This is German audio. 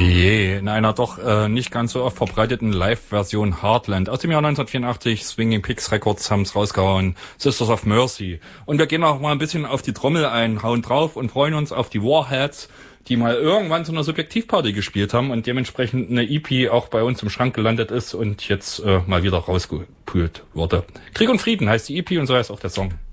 Je, in einer doch nicht ganz so oft verbreiteten Live-Version Heartland. Aus dem Jahr 1984, Swinging Pigs Records haben's rausgehauen, Sisters of Mercy. Und wir gehen auch mal ein bisschen auf die Trommel ein, hauen drauf und freuen uns auf die Warheads, die mal irgendwann zu einer Subjektivparty gespielt haben und dementsprechend eine EP auch bei uns im Schrank gelandet ist und jetzt mal wieder rausgepult wurde. Krieg und Frieden heißt die EP und so heißt auch der Song.